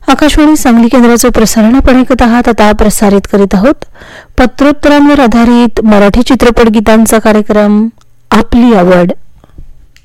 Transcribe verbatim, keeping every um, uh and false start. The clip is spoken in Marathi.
आकाशवाणी सांगली केंद्राचं प्रसारण आपण ऐकत आहात. आता प्रसारित करीत आहोत पत्रोत्तरांवर आधारित मराठी चित्रपट गीतांचा कार्यक्रम आपली आवड.